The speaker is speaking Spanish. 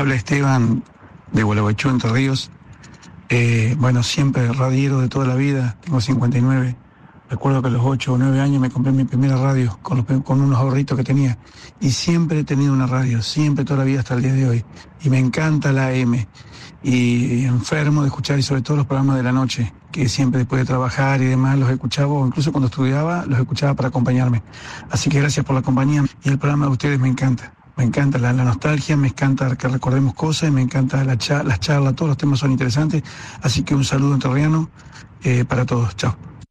Habla Esteban de Gualeguaychú, Entre Ríos. Bueno, siempre radiero de toda la vida, tengo 59. Recuerdo que a los 8 o 9 años me compré mi primera radio con unos ahorritos que tenía. Y siempre he tenido una radio, siempre, toda la vida hasta el día de hoy. Y me encanta la AM. Y enfermo de escuchar, y sobre todo los programas de la noche, que siempre después de trabajar y demás los escuchaba, o incluso cuando estudiaba, los escuchaba para acompañarme. Así que gracias por la compañía. Y el programa de ustedes me encanta. Me encanta la nostalgia, me encanta que recordemos cosas, me encanta las charlas, todos los temas son interesantes. Así que un saludo entrerriano para todos. Chao.